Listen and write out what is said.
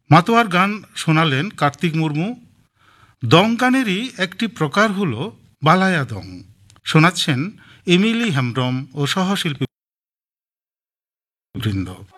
মাতোয়ার গান শোনালেন কার্তিক মুর্মু। দং গানেরই একটি প্রকার হল বালায়া দং, শোনাচ্ছেন এমিলি হেমব্রম ও সহশিল্পী বৃন্দ।